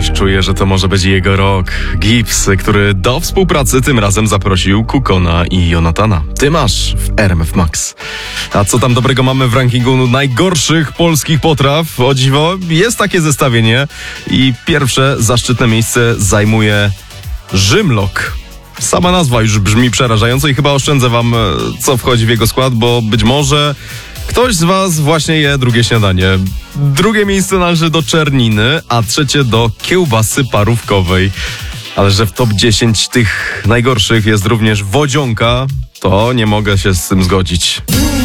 Coś czuję, że to może być jego rok. Gibbs, który do współpracy tym razem zaprosił Kukona i Jonatana. Ty masz w RMF Max. A co tam dobrego mamy w rankingu najgorszych polskich potraw? O dziwo, jest takie zestawienie i pierwsze zaszczytne miejsce zajmuje Rzymlok. Sama nazwa już brzmi przerażająco i chyba oszczędzę wam, co wchodzi w jego skład, bo być może ktoś z was właśnie je drugie śniadanie. Drugie miejsce należy do czerniny, a trzecie do kiełbasy parówkowej. Ale że w top 10 tych najgorszych jest również wodzionka, to nie mogę się z tym zgodzić.